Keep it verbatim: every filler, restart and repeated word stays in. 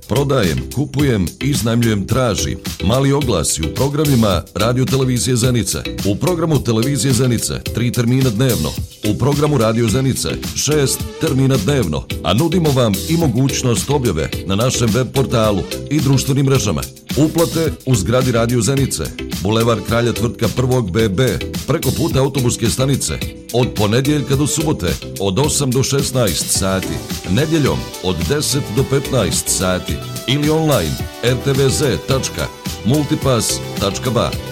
Prodajem, kupujem, iznajmljujem, traži. Mali oglasi u programima Radio Televizije Zenice. U programu Televizije Zenice tri termina dnevno. U programu Radio Zenice šest termina dnevno. A nudimo vam i mogućnost objave na našem web portalu i društvenim mrežama. Uplate u zgradi Radio Zenice. Bulevar Kralja Tvrtka prvog B B. Preko puta autobuske stanice. Od ponedjeljka do subote od osam do šesnaest sati. Nedjeljom od deset do petnaest sati. Ili online r t v z tačka multipass tačka b a.